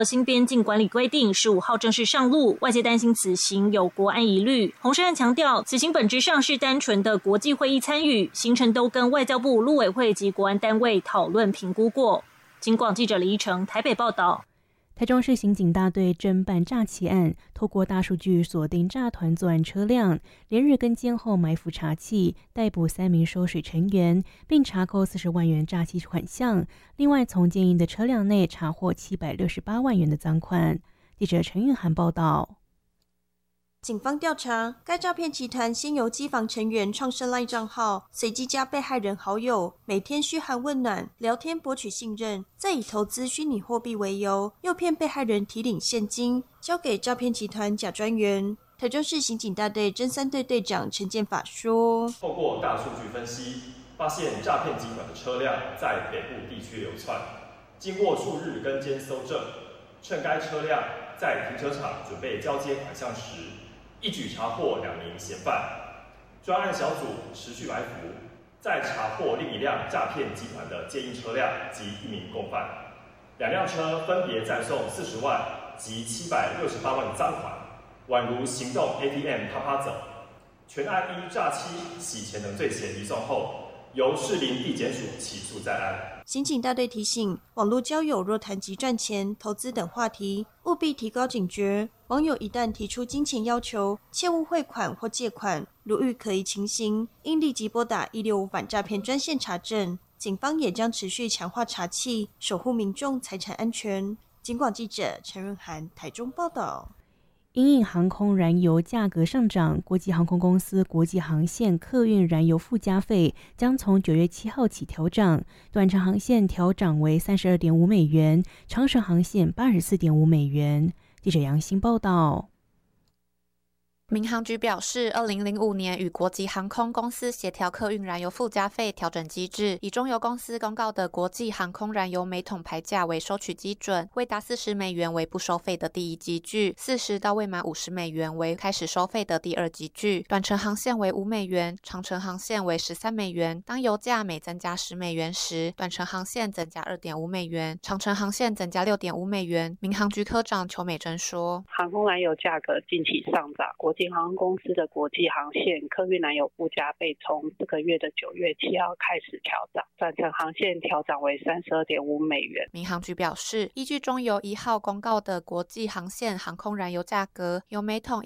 新边境管理规定15号正式上路，外界担心此行有国安疑虑。洪胜汉强调，此行本质上是单纯的国际会议参与，行程都跟外交部、陆委会及国安单位讨论评估过。警广记者李依成台北报道。 台中市刑警大队侦办诈欺案，透过大数据锁定诈团作案车辆，连日跟监后埋伏查缉，逮捕3名收水成员，并查扣40万元诈欺款项。另外，从奸淫的车辆内查获768万元的赃款。记者陈韵涵报道。 警方调查，该诈骗集团先由机房成员创设 LINE 账号，随机加被害人好友，每天嘘寒问暖，聊天博取信任，再以投资虚拟货币为由，诱骗被害人提领现金，交给诈骗集团假专员。台中市刑警大队侦3队队长陈建法说： 透过大数据分析，发现诈骗集团的车辆在北部地区流窜，经过数日跟监搜证，趁该车辆在停车场准备交接款项时，一举查获2名嫌犯。专案小组持续埋伏，再查获另一辆诈骗集团的接应车辆及1名共犯，2辆车分别再送40万及768万赃款，宛如行动 ATM 啪啪走。全案依诈欺、洗钱等罪嫌移送后，由士林地检署起诉在案。 刑警大队提醒，网络交友若谈及赚钱、投资等话题，务必提高警觉。网友一旦提出金钱要求，切勿汇款或借款，如遇可疑情形，应立即拨打165反诈骗专线查证。警方也将持续强化查缉，守护民众财产安全。警广记者陈润涵台中报道。 因应航空燃油价格上涨，国际航空公司国际航线客运燃油附加费将从9月7号起调涨，短程航线调涨为32.5美元，长程航线84.5美元。记者杨欣报道。 民航局表示，2005年与国际航空公司协调客运燃油附加费调整机制，以中油公司公告的国际航空燃油每桶牌价为收取基准，未达40美元为不收费的第一级距，40到未满50美元为开始收费的第二级距。短程航线为5美元，长程航线为13美元。当油价每增加10美元时，短程航线增加2.5美元，长程航线增加6.5美元。民航局科长邱美珍说： 航空燃油价格近期上涨，国际航空公司的国际航线客运燃油附加费从这个月的9月7号开始调涨，短程航线调涨为32.5美元。 民航局表示，依据中油1号公告的国际航线航空燃油价格，由每桶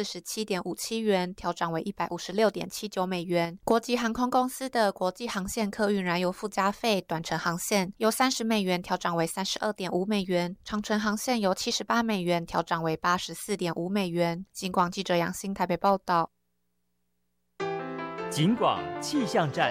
147.57元调涨为156.79美元。国际航空公司的国际航线客运燃油附加费，短程航线由30美元调涨为32.5美元，长程航线由78美元调涨为84.5美元。警广记者杨欣台北报道。 警广气象站。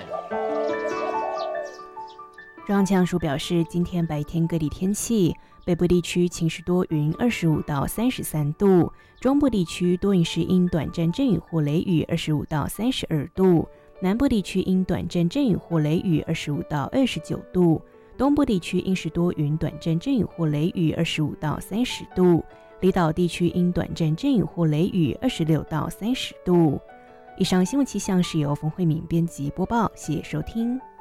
中央气象署表示，今天白天各地天气，北部地区晴时多云，25到33度；中部地区多云时阴，短暂阵雨或雷雨，25到32度；南部地区阴短暂阵雨或雷雨，25到29度；东部地区阴时多云，短暂阵雨或雷雨，25到30度；离岛地区阴短暂阵雨或雷雨，26到30度。以上新闻气象是由冯慧敏编辑播报，谢谢收听。